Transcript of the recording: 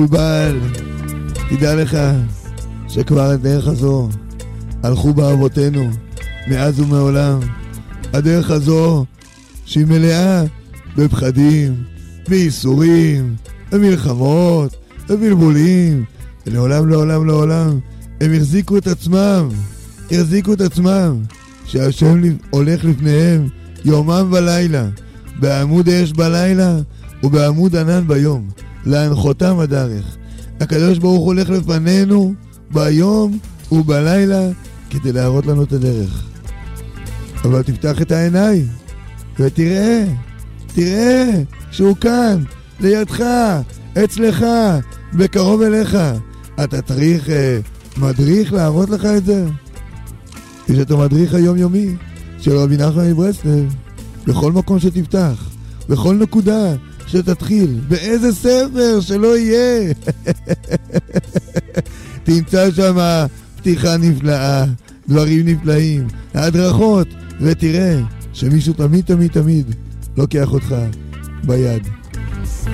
בעל, תדע לך שכבר הדרך הזו הלכו בה אבותינו מאז ומעולם. הדרך הזו שהיא מלאה בפחדים, בייסורים, במלחמות, בבלבולים, ולעולם לעולם לעולם הם החזיקו את עצמם שהשם הולך לפניהם יומם ולילה, בעמוד אש בלילה ובעמוד ענן ביום, להנחותם הדרך. הקדוש ברוך הולך לפנינו ביום ובלילה כדי להראות לנו את הדרך. אבל תפתח את העיניים ותראה, שהוא כאן, לידך, אצלך, בקרוב אליך. אתה צריך מדריך להראות לך את זה? יש את המדריך היומיומי של רבי נחמן מברסלב. בכל מקום שתפתח, בכל נקודה שתתחיל, באיזה ספר שלא יהיה תמצא שם פתיחה נפלאה, דברים נפלאים, הדרכות, ותראה שמישהו תמיד לוקח אותך ביד.